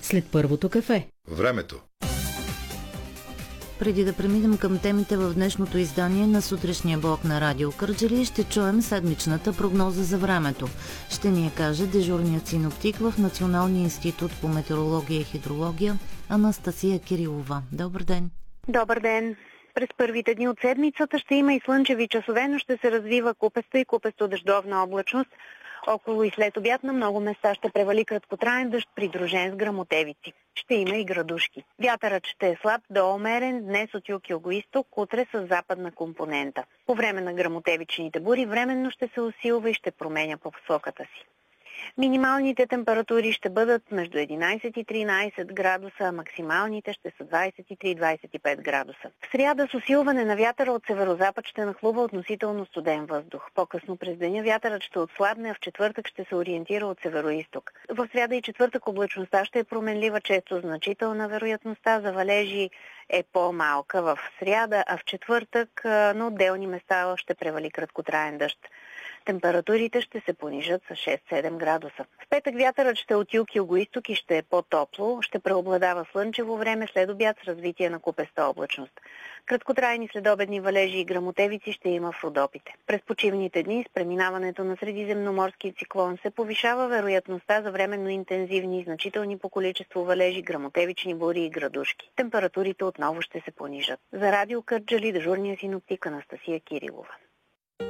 след първото кафе. Времето. Преди да преминем към темите в днешното издание на сутрешния блок на Радио Кърджали, ще чуем седмичната прогноза за времето. Ще ни я каже дежурният синоптик в Националния институт по метеорология и хидрология Анастасия Кирилова. Добър ден! Добър ден! През първите дни от седмицата ще има и слънчеви часове, но ще се развива купеста и купесто-дъждовна облачност. Около и след обяд на много места ще превали краткотраен дъжд, придружен с гръмотевици. Ще има и градушки. Вятърът ще е слаб до умерен, днес от юг-югоизток, утре с западна компонента. По време на гръмотевичните бури временно ще се усилва и ще променя по посоката си. Минималните температури ще бъдат между 11 и 13 градуса, а максималните ще са 23-25 градуса. В сряда с усилване на вятъра от северозапад ще нахлува относително студен въздух. По-късно през деня вятърът ще отслабне, а в четвъртък ще се ориентира от североизток. В сряда и четвъртък облачността ще е променлива, често значителна, вероятността за валежи е по-малка в сряда, а в четвъртък на отделни места ще превали краткотраен дъжд. Температурите ще се понижат с 6-7 градуса. В петък вятърът ще е от юг-югоизток и ще е по-топло, ще преобладава слънчево време след обяд с развитие на купеста облачност. Краткотрайни следобедни валежи и гръмотевици ще има в Родопите. През почивните дни с преминаването на средиземноморски циклон се повишава вероятността за временно интензивни и значителни по количество валежи, гръмотевични бури и градушки. Температурите отново ще се понижат. За Радио Кърджали дежурния синоптик Анастасия Кирилова.